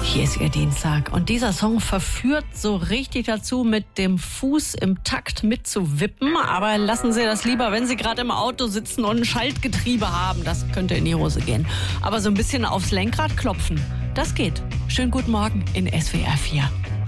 Hier ist Ihr Dienstag und dieser Song verführt so richtig dazu, mit dem Fuß im Takt mitzuwippen. Aber lassen Sie das lieber, wenn Sie gerade im Auto sitzen und ein Schaltgetriebe haben. Das könnte in die Hose gehen. Aber so ein bisschen aufs Lenkrad klopfen, das geht. Schönen guten Morgen in SWR 4.